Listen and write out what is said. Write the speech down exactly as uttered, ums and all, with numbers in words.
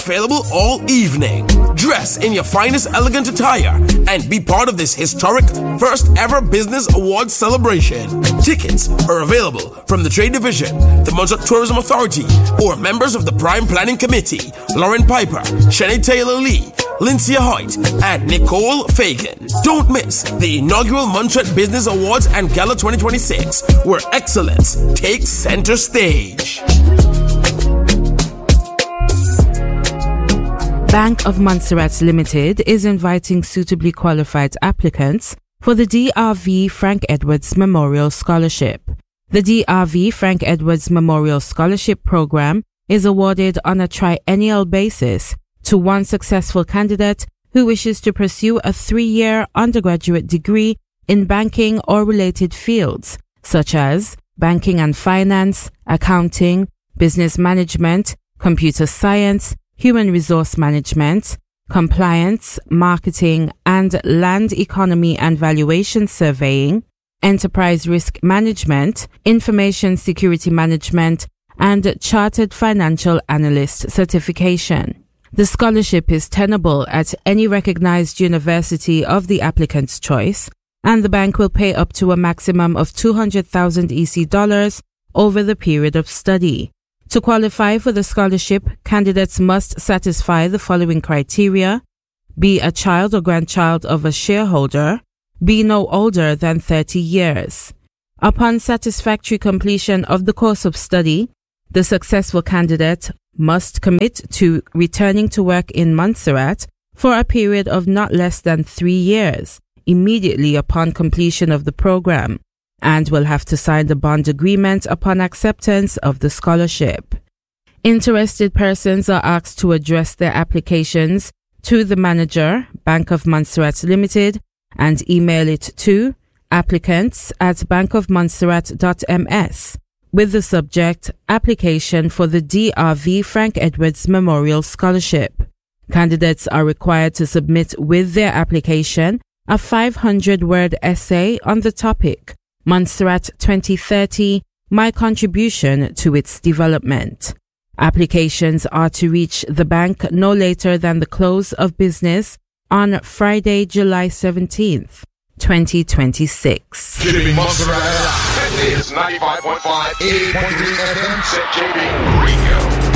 Available all evening. Dress in your finest elegant attire and be part of this historic first ever business awards celebration. Tickets are available from the Trade Division, the Montserrat Tourism Authority, or members of the Prime Planning Committee. Lauren Piper, Shanae Taylor-Lee, Lindsay Hoyt, and Nicole Fagan. Don't miss the inaugural Montserrat Business Awards and Gala twenty twenty-six, where excellence takes center stage. Bank of Montserrat Limited is inviting suitably qualified applicants for the D R V Frank Edwards Memorial Scholarship. The D R V Frank Edwards Memorial Scholarship Program is awarded on a triennial basis to one successful candidate who wishes to pursue a three-year undergraduate degree in banking or related fields, such as banking and finance, accounting, business management, computer science, human resource management, compliance, marketing, and land economy and valuation surveying, enterprise risk management, information security management, and chartered financial analyst certification. The scholarship is tenable at any recognized university of the applicant's choice, and the bank will pay up to a maximum of two hundred thousand E C dollars over the period of study. To qualify for the scholarship, candidates must satisfy the following criteria: be a child or grandchild of a shareholder, be no older than thirty years. Upon satisfactory completion of the course of study, the successful candidate must commit to returning to work in Montserrat for a period of not less than three years immediately upon completion of the program, and will have to sign the bond agreement upon acceptance of the scholarship. Interested persons are asked to address their applications to the manager, Bank of Montserrat Limited, and email it to applicants at bank of montserrat dot m s with the subject application for the D R V Frank Edwards Memorial Scholarship. Candidates are required to submit with their application a five hundred word essay on the topic Montserrat twenty thirty, My Contribution to Its Development. Applications are to reach the bank no later than the close of business on Friday, July seventeenth, twenty twenty-six. Keeping Montserrat alive. This is ninety-five point five, eighty point three F M, J B Radio.